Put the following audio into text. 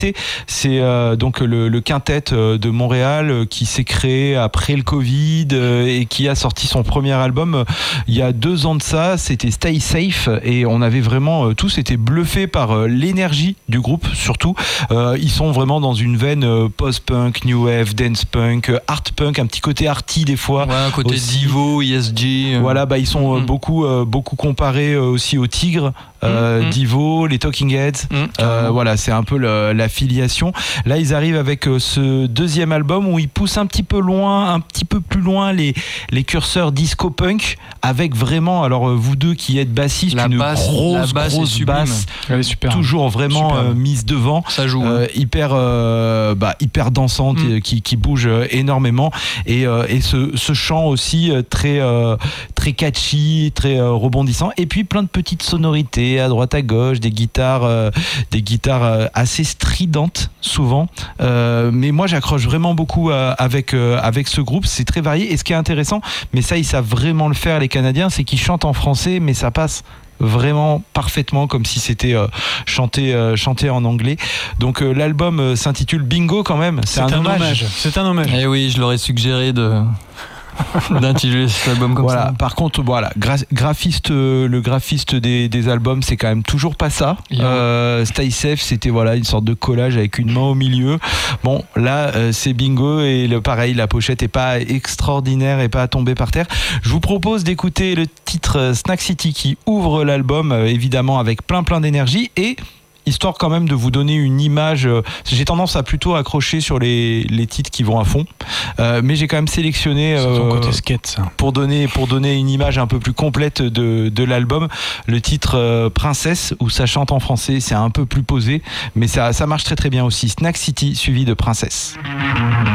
C'est donc le quintet de Montréal qui s'est créé après le Covid et qui a sorti son premier album il y a 2 ans de ça. C'était Stay Safe et on avait vraiment tous été bluffés par l'énergie du groupe surtout. Ils sont vraiment dans une veine post-punk, new wave, dance punk, art punk, un petit côté arty des fois. Ouais, un côté aussi. Divo, ESG. Voilà, ils sont beaucoup comparés aussi aux Tigres. Divo, les Talking Heads, voilà, c'est un peu la filiation. Là, ils arrivent avec ce deuxième album où ils poussent un petit peu plus loin les curseurs disco punk, avec vraiment, alors vous deux qui êtes bassistes, une grosse basse, toujours vraiment mise devant, ça joue, hyper dansante, qui bouge énormément, et ce chant aussi très catchy, très rebondissant, et puis plein de petites sonorités à droite à gauche, des guitares assez stridentes souvent, mais moi j'accroche vraiment beaucoup avec ce groupe. C'est très varié, et ce qui est intéressant, mais ça ils savent vraiment le faire les Canadiens, c'est qu'ils chantent en français mais ça passe vraiment parfaitement comme si c'était chanté en anglais. Donc l'album s'intitule Bingo quand même, c'est un hommage. C'est un hommage. Et oui, je leur ai suggéré d'intituler cet album comme ça. Par contre, le graphiste des albums, c'est quand même toujours pas ça. Stay Safe, c'était une sorte de collage avec une main au milieu. Bon, là, c'est Bingo, et pareil, la pochette est pas extraordinaire et pas à tomber par terre. Je vous propose d'écouter le titre Snack City qui ouvre l'album, évidemment avec plein d'énergie, et histoire quand même de vous donner une image. J'ai tendance à plutôt accrocher sur les titres qui vont à fond, mais j'ai quand même sélectionné côté skate, ça. pour donner une image un peu plus complète de l'album, le titre Princesse, où ça chante en français, c'est un peu plus posé, mais ça marche très très bien aussi. Snack City suivi de Princesse.